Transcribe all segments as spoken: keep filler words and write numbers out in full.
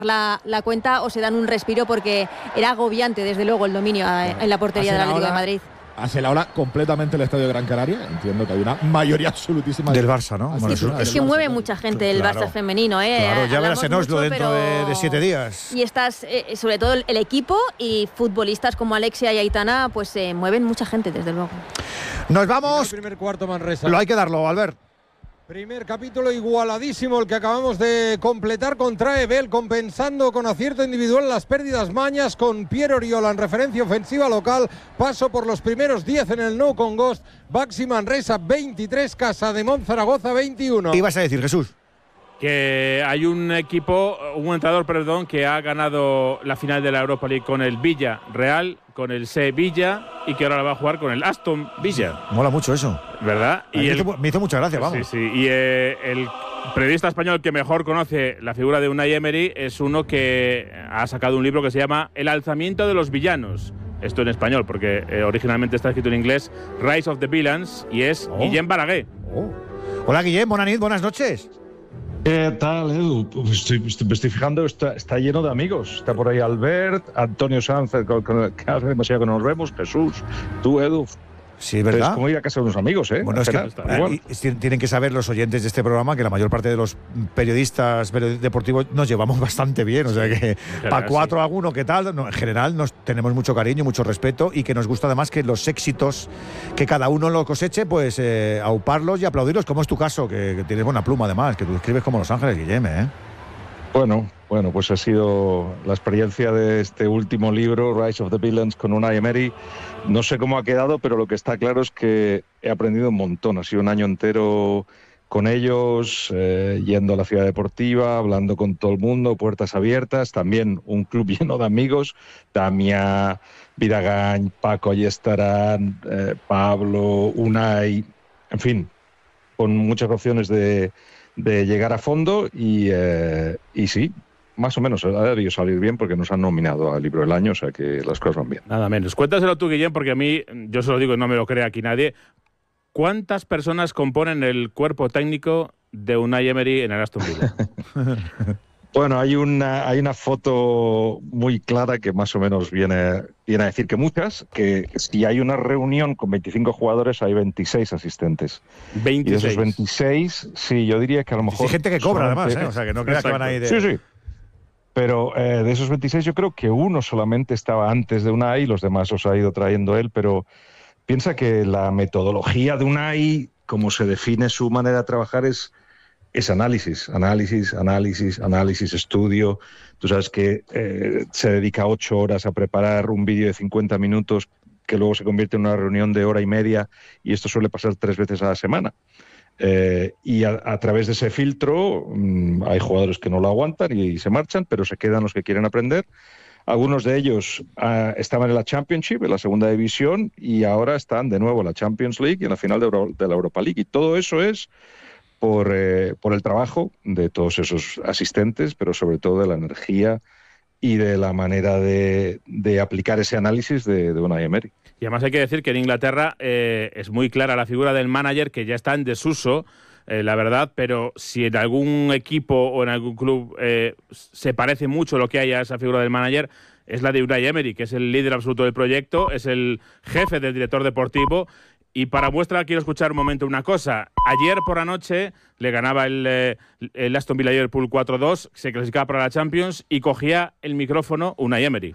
La, la cuenta o se dan un respiro, porque era agobiante desde luego el dominio a, en la portería del Atlético de Madrid. Hace la hora completamente el estadio de Gran Canaria. Entiendo que hay una mayoría absolutísima del Barça, ¿no? Es, Bueno, es, eso, es que mueve mucha gente el claro, Barça femenino, ¿eh? Claro, ya verás en Oslo mucho, dentro pero... de, de siete días. Y estás, eh, sobre todo el, el equipo y futbolistas como Alexia y Aitana, pues eh, mueven mucha gente, desde luego. Nos vamos. El primer cuarto, Manresa. Lo hay que darlo, Albert. Primer capítulo igualadísimo el que acabamos de completar contra Ebel, compensando con acierto individual las pérdidas mañas con Pierre Oriola en referencia ofensiva local. Paso por los primeros diez en el No Congost. Baxi Manresa veintitrés, Casademont Zaragoza veintiuno. ¿Qué ibas a decir, Jesús? Que hay un equipo, un entrenador, perdón, que ha ganado la final de la Europa League con el Villarreal, con el Sevilla, y que ahora la va a jugar con el Aston Villa. Mola mucho eso. ¿Verdad? Y me, el, hizo, me hizo mucha gracia, vamos. Sí, sí. Y eh, el periodista español que mejor conoce la figura de Unai Emery es uno que ha sacado un libro que se llama El alzamiento de los villanos. Esto en español, porque eh, originalmente está escrito en inglés, Rise of the Villains, y es oh. Guillem Balaguer. Oh. Hola, Guillem, buenas noches, buenas noches. ¿Qué tal, Edu? Pues estoy, estoy, me estoy fijando, está, está lleno de amigos. Está por ahí Albert, Antonio Sanz, con, con, que hace demasiado que nos vemos, Jesús, tú, Edu. Sí, ¿verdad? Es como ir a casa de unos amigos, ¿eh? Bueno, es que eh, tienen que saber los oyentes de este programa que la mayor parte de los periodistas deportivos nos llevamos bastante bien. O sea que para cuatro a uno, ¿qué tal? No, en general nos tenemos mucho cariño, mucho respeto, y que nos gusta además que los éxitos que cada uno lo coseche, pues eh, auparlos y aplaudirlos, como es tu caso, que, que tienes buena pluma además, que tú escribes como Los Ángeles, Guillem, ¿eh? Bueno, bueno, pues ha sido la experiencia de este último libro, Rise of the Villains, con Unai Emery. No sé cómo ha quedado, pero lo que está claro es que he aprendido un montón. Ha sido un año entero con ellos, eh, yendo a la ciudad deportiva, hablando con todo el mundo, puertas abiertas. También un club lleno de amigos. Damia, Vidagañ, Paco, allí estarán, eh, Pablo, Unai, en fin, con muchas opciones de, de llegar a fondo y, eh, y sí, más o menos ha debido salir bien porque nos han nominado al libro del año, o sea que las cosas van bien. Nada menos. Cuéntaselo tú, Guillem, porque a mí, yo se lo digo y no me lo cree aquí nadie. ¿Cuántas personas componen el cuerpo técnico de Unai Emery en el Aston Villa? Bueno, hay una, hay una foto muy clara que más o menos viene, viene a decir que muchas, que si hay una reunión con veinticinco jugadores hay veintiséis asistentes. veintiséis. Y de esos veintiséis, sí, yo diría que a lo mejor... Hay gente que cobra además, ¿eh? O sea, que no creas que van a ir... De... Sí, sí. Pero eh, de esos veintiséis yo creo que uno solamente estaba antes de Unai y los demás los ha ido trayendo él, pero piensa que la metodología de Unai, como se define su manera de trabajar, es, es análisis, análisis, análisis, análisis, estudio. Tú sabes que eh, se dedica ocho horas a preparar un vídeo de cincuenta minutos que luego se convierte en una reunión de hora y media, y esto suele pasar tres veces a la semana. Eh, y a, a través de ese filtro mmm, hay jugadores que no lo aguantan y, y se marchan, pero se quedan los que quieren aprender. Algunos de ellos uh, estaban en la Championship, en la segunda división, y ahora están de nuevo en la Champions League y en la final de, Euro, de la Europa League. Y todo eso es por, eh, por el trabajo de todos esos asistentes, pero sobre todo de la energía y de la manera de, de aplicar ese análisis de, de Unai Emery. Y además hay que decir que en Inglaterra eh, es muy clara la figura del manager, que ya está en desuso, eh, la verdad, pero si en algún equipo o en algún club eh, se parece mucho lo que hay a esa figura del manager, es la de Unai Emery, que es el líder absoluto del proyecto, es el jefe del director deportivo. Y para muestra quiero escuchar un momento una cosa. Ayer por la noche le ganaba el, eh, el Aston Villa Liverpool cuatro dos, se clasificaba para la Champions y cogía el micrófono Unai Emery.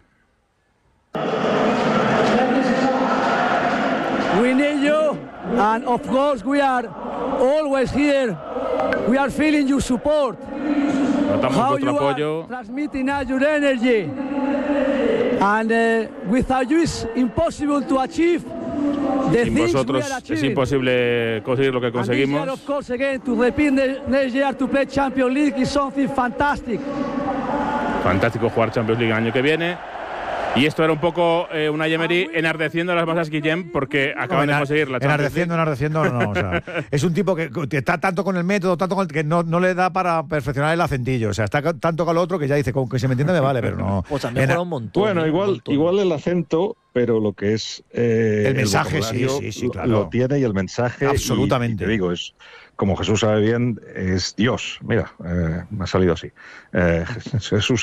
We need you, and of course we are always here. We are feeling your support. Notamos How vuestro you apoyo. Are transmitting us your energy, and uh, without you it's impossible to achieve. Sin vosotros es imposible conseguir lo que conseguimos. And this year, of course, again, to repeat next year to play Champions League is something fantastic. Fantástico jugar Champions League el año que viene. Y esto era un poco eh, Unai Emery enardeciendo a las masas, Guillem, porque acaban no, de conseguir la Champions League. Enardeciendo, enardeciendo, no, no. O sea, es un tipo que, que está tanto con el método, tanto con el, que no, no le da para perfeccionar el acentillo. O sea, está tanto con lo otro que ya dice, con que se me entiende me vale, pero no. Pues mejora un montón. Bueno, igual, un montón. igual el acento, pero lo que es eh, el mensaje, el sí, sí, sí, claro. Lo tiene, y el mensaje. Absolutamente. Y, y te digo, es, como Jesús sabe bien, es Dios. Mira, eh, me ha salido así. Eh, Jesús